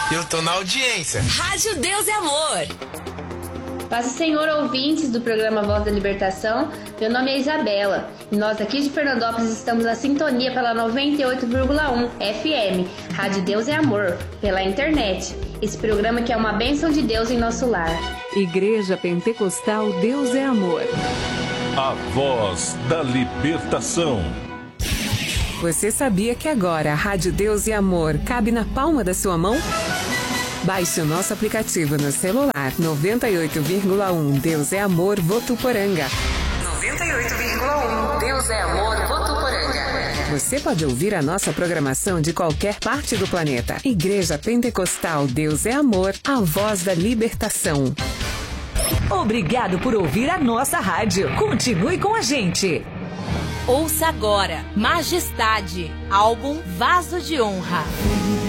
Eu tô na audiência. Rádio Deus e Amor. Paz do Senhor, ouvintes do programa Voz da Libertação. Meu nome é Isabela e nós aqui de Fernandópolis estamos na sintonia pela 98,1 FM, Rádio Deus e Amor, pela internet. Esse programa que é uma bênção de Deus em nosso lar. Igreja Pentecostal Deus é Amor. A Voz da Libertação. Você sabia que agora a Rádio Deus e Amor cabe na palma da sua mão? Baixe o nosso aplicativo no celular 98,1 Deus é Amor Votuporanga. 98,1 Deus é Amor Votuporanga. Você pode ouvir a nossa programação de qualquer parte do planeta. Igreja Pentecostal Deus é Amor, a voz da libertação. Obrigado por ouvir a nossa rádio. Continue com a gente. Ouça agora Majestade, álbum Vaso de Honra.